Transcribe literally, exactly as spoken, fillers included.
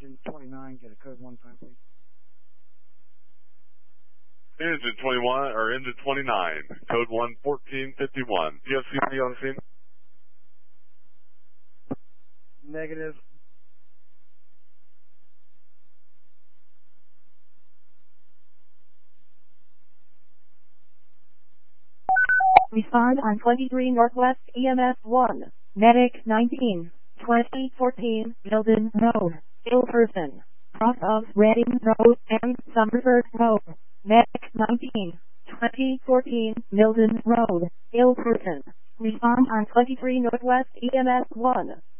Engine twenty-nine, get a code one time, please. Engine twenty-one, or engine twenty-nine, code one fourteen fifty-one. Do you have C P on the scene? Negative. Respond on twenty-three Northwest E M S one. Medic nineteen, twenty fourteen, Milden Road. Ill person. Cross of Reading Road and Somerford Road. Medic nineteen, twenty fourteen, Milden Road. Ill person. Respond on twenty-three Northwest E M S one.